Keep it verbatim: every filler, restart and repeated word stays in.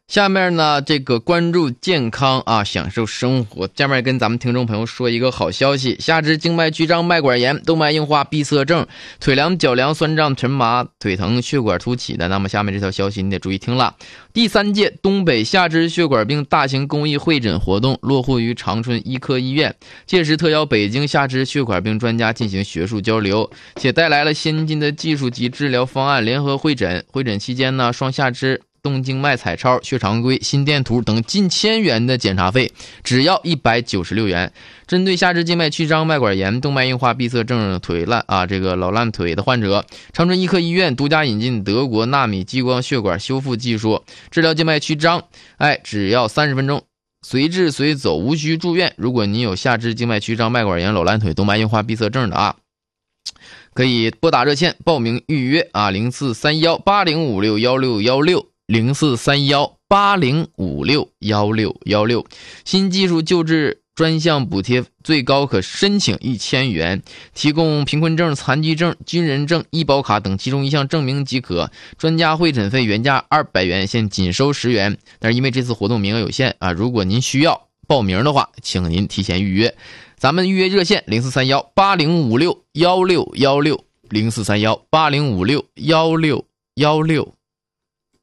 下面呢，这个关注健康啊，享受生活。下面跟咱们听众朋友说一个好消息：下肢静脉曲张、脉管炎、动脉硬化、闭塞症、腿凉、脚凉、酸胀、沉麻、腿疼、血管凸起的，那么下面这条消息你得注意听了。第三届东北下肢血管病大型公益会诊活动落户于长春医科医院，届时特邀北京下肢血管病专家进行学术交流，且带来了先进的技术及治疗方案联合会诊。会诊期间呢，双下肢动静脉彩超、血常规、心电图等近千元的检查费只要一百九十六元。针对下肢静脉曲张、脉管炎、动脉硬化、闭塞症、腿烂啊这个老烂腿的患者，长春医科医院独家引进德国纳米激光血管修复技术，治疗静脉曲张，哎，只要三十分钟。随治随走，无需住院。如果你有下肢静脉曲张、脉管炎、老烂腿、动脉硬化、闭塞症的啊，可以拨打热线报名预约啊，零四三幺八零五六幺六幺六。零四三幺八零五六幺六幺六，新技术救治专项补贴最高可申请一千元，提供贫困证、残疾证、军人证、医保卡等其中一项证明即可。专家会诊费原价二百元，现仅收十元。但是因为这次活动名额有限啊，如果您需要报名的话，请您提前预约。咱们预约热线零四三幺八零五六幺六幺六，零四三幺八零五六幺六幺六。